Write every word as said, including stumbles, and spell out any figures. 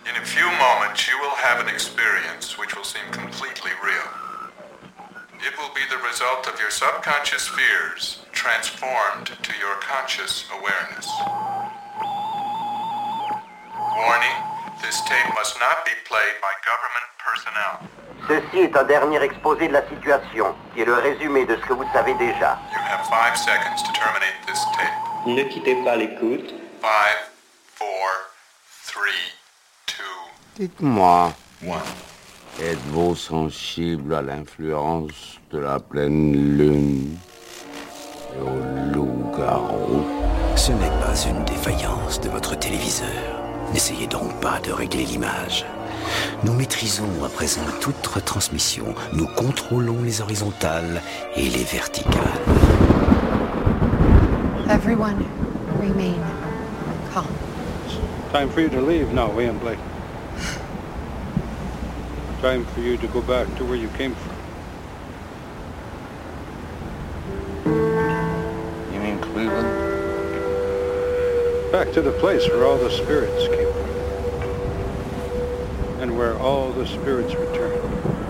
In a few moments, you will have an experience which will seem completely real. It will be the result of your subconscious fears transformed to your conscious awareness. Warning, this tape must not be played by government personnel. Ceci est un dernier exposé de la situation, qui est le résumé de ce que vous savez déjà. You have five seconds to terminate this tape. Ne quittez pas l'écoute. Five, four, three, two, Dites-moi, one. êtes-vous sensible à l'influence de la pleine lune et au loup-garou? Ce n'est pas une défaillance de votre téléviseur. N'essayez donc pas de régler l'image. Nous maîtrisons à présent toute retransmission. Nous contrôlons les horizontales et les verticales. Everyone, remain calm. Time for you to leave now, William Blake. Time for you to go back to where you came from. You mean Cleveland? Back to the place where all the spirits came from. And where all the spirits return.